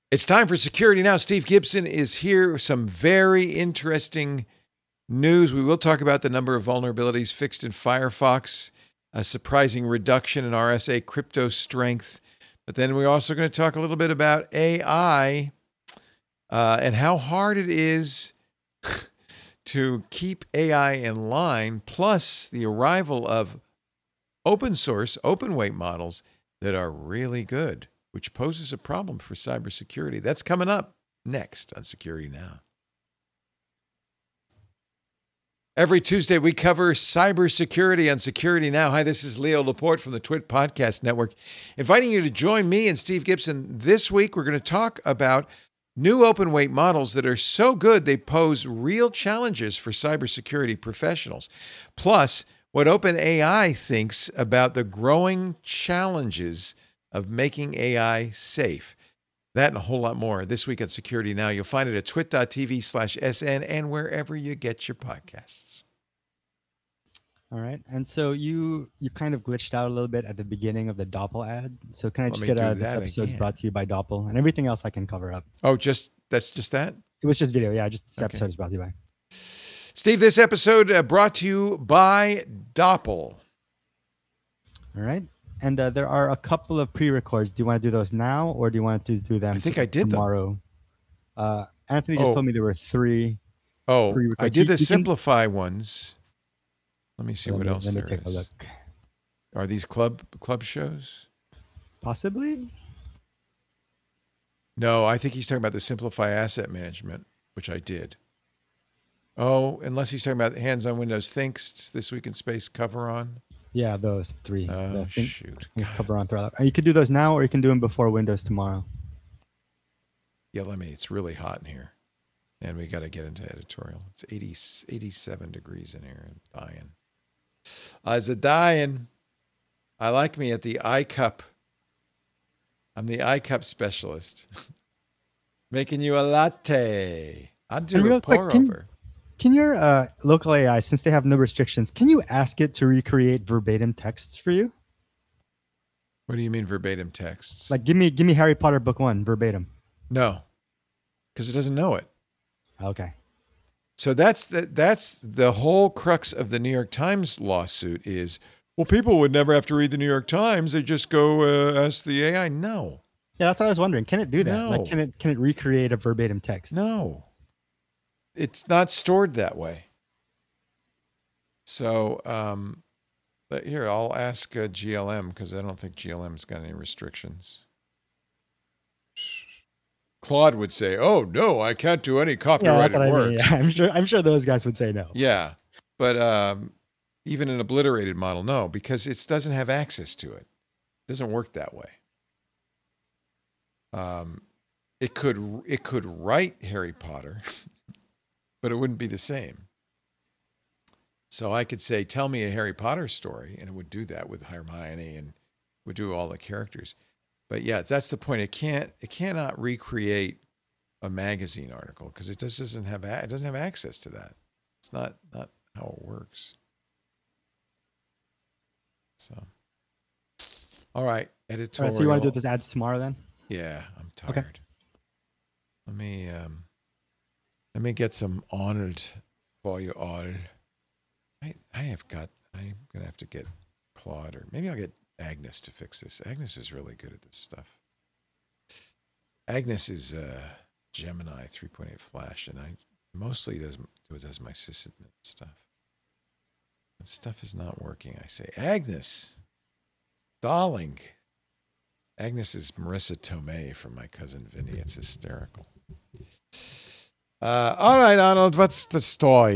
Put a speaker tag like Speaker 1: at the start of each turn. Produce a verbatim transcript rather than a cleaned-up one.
Speaker 1: It's time for Security Now. Steve Gibson is here. Some very interesting news. We will talk about the number of vulnerabilities fixed in Firefox, a surprising reduction in R S A crypto strength. But then we're also going to talk a little bit about A I uh, and how hard it is to keep A I in line, plus the arrival of open source, open weight models that are really good, which poses a problem for cybersecurity. That's coming up next on Security Now. Every Tuesday, we cover cybersecurity on Security Now. Hi, this is Leo Laporte from the Twit Podcast Network, inviting you to join me and Steve Gibson. This week, we're going to talk about new open weight models that are so good they pose real challenges for cybersecurity professionals. Plus, what OpenAI thinks about the growing challenges of making A I safe. That and a whole lot more this week on Security Now. You'll find it at twit.tv slash SN and wherever you get your podcasts.
Speaker 2: All right. And so you you kind of glitched out a little bit at the beginning of the Doppel ad. So can I just get uh, this episode brought to you by Doppel, and everything else I can cover up.
Speaker 1: Oh, just that's just that?
Speaker 2: It was just video. Yeah, just this
Speaker 1: okay.
Speaker 2: episode is brought to you by.
Speaker 1: Steve, this episode uh, brought to you by Doppel.
Speaker 2: All right. And uh, there are a couple of pre-records. Do you want to do those now, or do you want to do them
Speaker 1: I think I did
Speaker 2: tomorrow? Uh, Anthony just
Speaker 1: oh.
Speaker 2: told me there were three.
Speaker 1: Oh, I did you, the you Simplify can... ones. Let me see
Speaker 2: let
Speaker 1: what
Speaker 2: me,
Speaker 1: else
Speaker 2: let me
Speaker 1: there
Speaker 2: take
Speaker 1: is.
Speaker 2: A look.
Speaker 1: Are these club club shows?
Speaker 2: Possibly.
Speaker 1: No, I think he's talking about the Simplify Asset Management, which I did. Oh, unless he's talking about Hands on Windows Thinks, This Week in Space, Cover On.
Speaker 2: Yeah, those three.
Speaker 1: Oh, think, shoot.
Speaker 2: Things Cover On throughout. You could do those now, or you can do them before Windows tomorrow.
Speaker 1: Yeah, let me. It's really hot in here. And we got to get into editorial. It's eighty, eighty-seven degrees in here. I'm dying. I was a dying. I like me at the iCup. I'm the iCup specialist. Making you a latte. I'll do a pour
Speaker 2: quick,
Speaker 1: over.
Speaker 2: Can your uh, local A I, since they have no restrictions, can you ask it to recreate verbatim texts for you?
Speaker 1: What do you mean verbatim texts?
Speaker 2: Like, give me give me Harry Potter book one verbatim.
Speaker 1: No, because it doesn't know it.
Speaker 2: Okay.
Speaker 1: So that's the that's the whole crux of the New York Times lawsuit is, well, people would never have to read the New York Times. They just go uh, ask the A I. No.
Speaker 2: Yeah, that's what I was wondering. Can it do that?
Speaker 1: No.
Speaker 2: Like, can it can it recreate a verbatim text?
Speaker 1: No. It's not stored that way. So um, but here, I'll ask uh, G L M because I don't think G L M's got any restrictions. Claude would say, "Oh no, I can't do any copyrighted
Speaker 2: yeah,
Speaker 1: work."
Speaker 2: I mean. yeah, I'm sure. I'm sure those guys would say no.
Speaker 1: Yeah, but um, even an obliterated model, no, because it doesn't have access to it. It doesn't work that way. Um, it could it could write Harry Potter. But it wouldn't be the same. So I could say, tell me a Harry Potter story, and it would do that with Hermione and would do all the characters. But yeah, that's the point. It can't, it cannot recreate a magazine article because it just doesn't have, it doesn't have access to that. It's not, not how it works. So, all right, editorial.
Speaker 2: All right, so you want to do this ads tomorrow then?
Speaker 1: Yeah, I'm tired.
Speaker 2: Okay.
Speaker 1: Let me, um, Let me get some honored for you all. I I have got, I'm going to have to get Claude, or maybe I'll get Agnes to fix this. Agnes is really good at this stuff. Agnes is uh, Gemini three point eight Flash, and I mostly does, does my sysadmin stuff. That stuff is not working. I say, Agnes, darling. Agnes is Marissa Tomei from My Cousin Vinny. It's hysterical. Uh, all right, Arnold, what's the story?